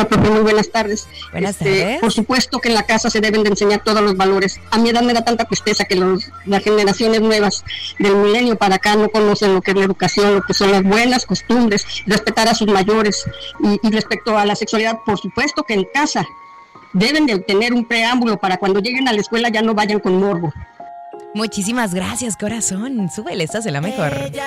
profe, muy buenas tardes. Buenas tardes. Por supuesto que en la casa se deben de enseñar todos los valores. A mi edad me da tanta tristeza que las generaciones nuevas del milenio para acá no conocen lo que es la educación, lo que son las buenas costumbres, respetar a sus mayores. Y respecto a la sexualidad, por supuesto que en casa deben de tener un preámbulo para cuando lleguen a la escuela ya no vayan con morbo. Muchísimas gracias, corazón. Súbele, estás en la mejor.